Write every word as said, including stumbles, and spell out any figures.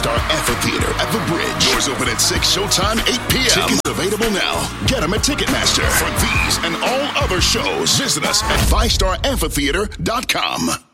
Star Amphitheater at the Bridge. Doors open at six, showtime eight p.m. Tickets available now. Get them at Ticketmaster. For these and all other shows, visit us at five star amphitheater dot com.